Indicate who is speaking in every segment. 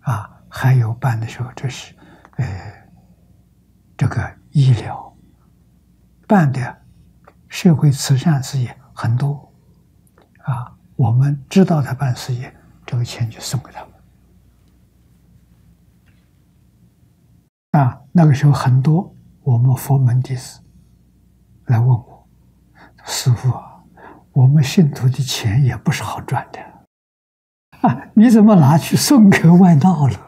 Speaker 1: 还有办的时候，这是这个医疗办的社会慈善事业很多我们知道他办事业，这个钱就送给他们那个时候很多我们佛门弟子来问我，师父我们信徒的钱也不是好赚的你怎么拿去送给外道了？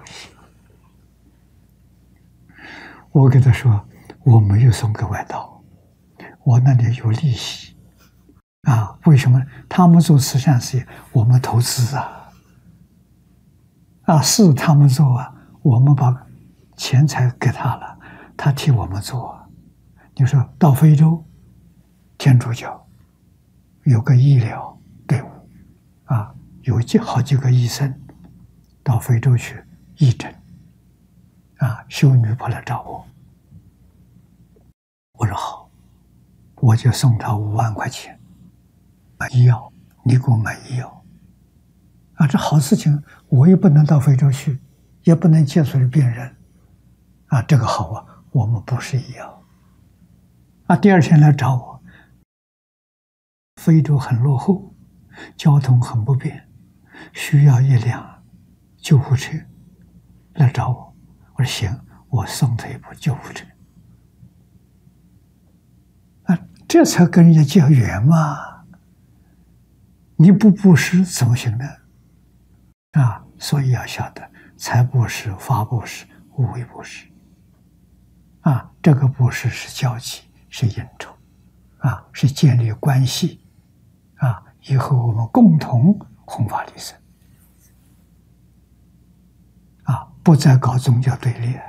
Speaker 1: 我给他说，我没有送给外道，我那里有利息为什么？他们做慈善事业，我们投资是他们做我们把钱财给他了，他替我们做你说到非洲天主教有个医疗队伍有好几个医生到非洲去义诊修女跑来找我，我说好，我就送他5万块钱买医药，你给我买医药这好事情，我也不能到非洲去，也不能接触病人这个好我们不是医药第二天来找我，非洲很落后，交通很不便，需要一辆救护车来找我，我说行，我送他一部救护车这才跟人家结缘嘛，你不布施怎么行呢所以要晓得财布施、法布施、无为布施这个布施是交际，是应酬是建立关系以后我们共同弘法利生不再搞宗教对立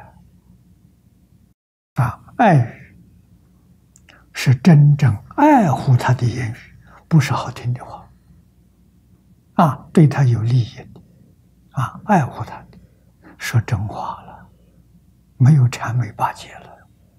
Speaker 1: 爱语是真正爱护他的言语，不是好听的话对他有利益的爱护他的，说真话了，没有谄媚巴结了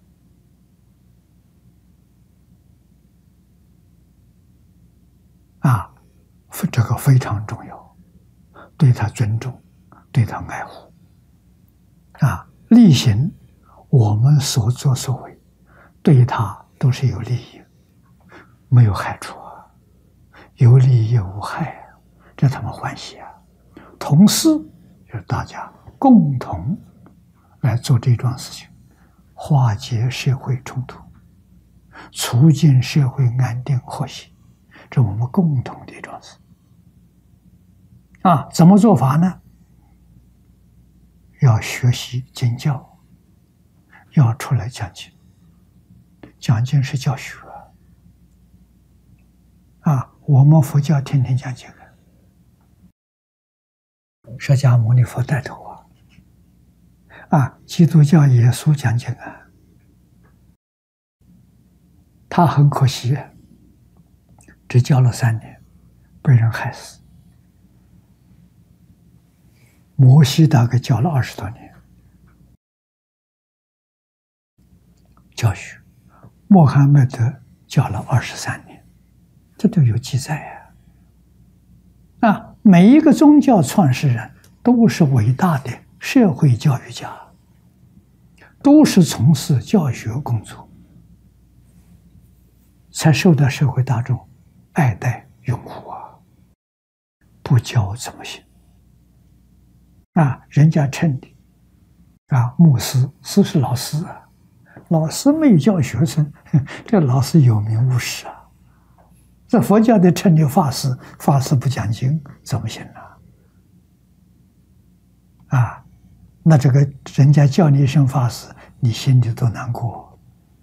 Speaker 1: 这个非常重要，对他尊重，对他爱护力行我们所作所为对他都是有利益，没有害处有利也无害这他们欢喜同时就是大家共同来做这桩事情，化解社会冲突，促进社会安定和谐，这我们共同的一桩事怎么做法呢？要学习经教，要出来讲经，讲经是教学我们佛教天天讲经释迦牟尼佛带头基督教耶稣讲经他很可惜只教了3年，被人害死。摩西大概教了20多年教学，穆罕默德教了23年，这都有记载每一个宗教创始人都是伟大的社会教育家，都是从事教学工作，才受到社会大众爱戴拥护不教怎么行人家称的牧师是老师老师没有教学生，这老师有名无实这佛教的称的法师，法师不讲经怎么行那这个人家叫你一声法师，你心里都难过。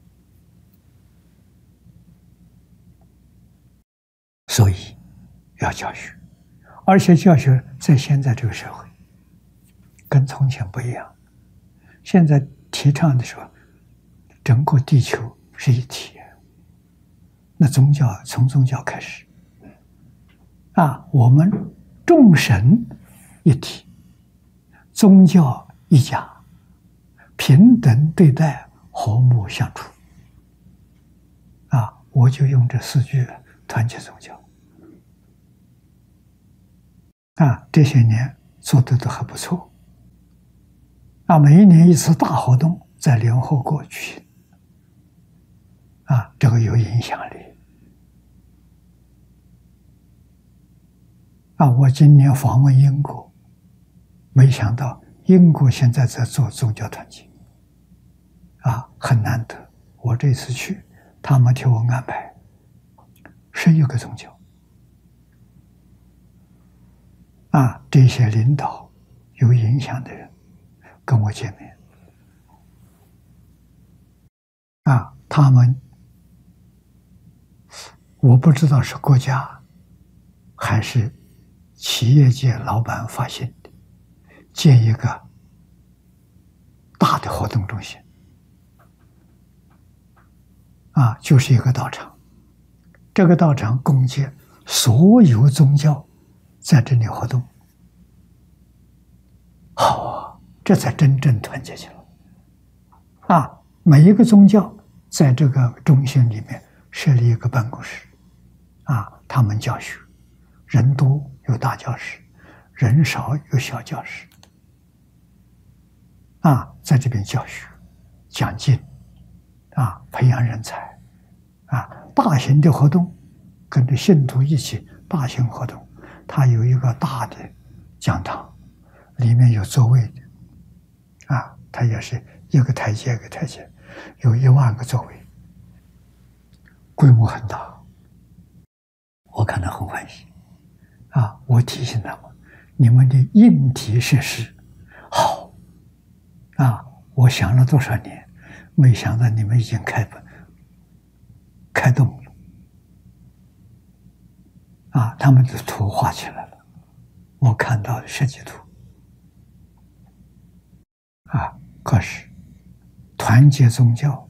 Speaker 1: 所以要教学，而且教学在现在这个社会跟从前不一样，现在提倡的说整个地球是一体，那宗教从宗教开始我们众神一体，宗教一家，平等对待，和睦相处我就用这4句团结宗教这些年做的都还不错每一年一次大活动在联合国举行，这个有影响力。我今年访问英国，没想到英国现在在做宗教团结，很难得。我这次去，他们替我安排11个宗教，这些领导有影响的人跟我见面，他们我不知道是国家还是企业界老板发现的，建一个大的活动中心，就是一个道场。这个道场供接所有宗教在这里活动。好啊，这才真正团结起来。每一个宗教在这个中心里面设立一个办公室，他们教学，人多有大教室，人少有小教室，在这边教学、讲经，培养人才，大型的活动，跟着信徒一起大型活动，它有一个大的讲堂，里面有座位的，它也是一个台阶一个台阶，有1万个座位，规模很大，我看到很欢喜。我提醒他们，你们的硬体设施好，我想了多少年，没想到你们已经开动了，他们的图画起来了，我看到设计图，可是团结宗教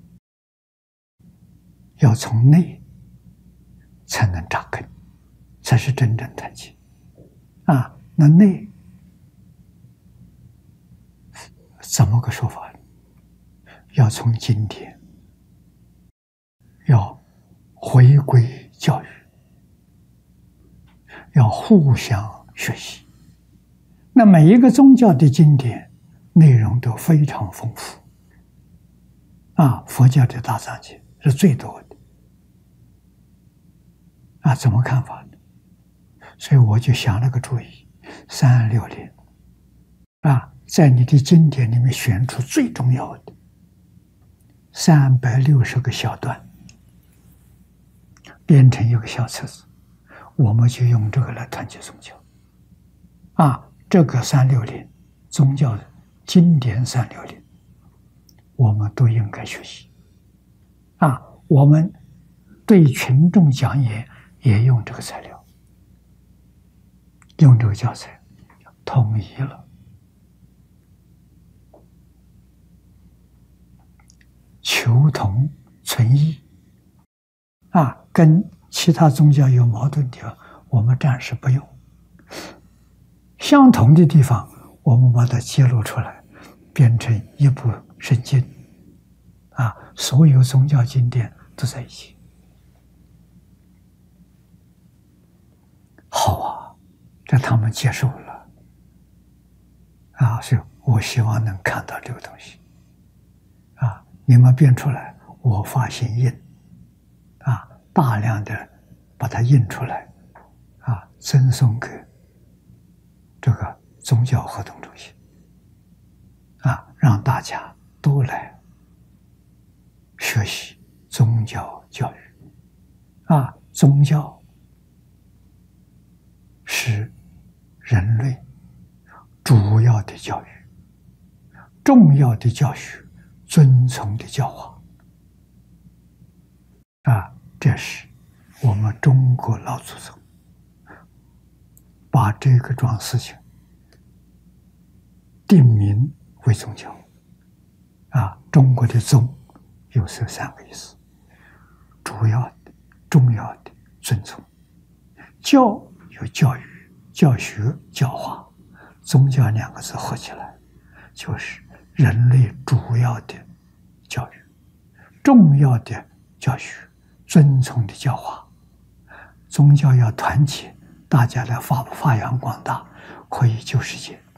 Speaker 1: 要从内才能扎根，才是真正团结。那内怎么个说法呢？要从经典，要回归教育，要互相学习。那每一个宗教的经典内容都非常丰富，佛教的大藏经是最多的，怎么看法呢？所以我就想了个主意，360，在你的经典里面选出最重要的360个小段，编成一个小册子，我们就用这个来团结宗教。这个360宗教的经典360，我们都应该学习。我们对群众讲演也用这个材料，用这个教材，统一了。求同存异，跟其他宗教有矛盾的地方，我们暂时不用；相同的地方，我们把它揭露出来，变成一部圣经。所有宗教经典都在一起。好这他们接受了，所以我希望能看到这个东西。你们编出来，我发行印，大量的把它印出来，赠送给这个宗教活动中心，让大家都来学习宗教教育。宗教是人类主要的教育，重要的教学，遵从的教化。这是我们中国老祖宗把这个桩事情定名为宗教。中国的宗有这3个意思：主要的、重要的、遵从。教有教育、教学、教化，宗教2个字合起来，就是人类主要的教育、重要的教学、遵从的教化。宗教要团结，大家来发扬光大，可以救世界。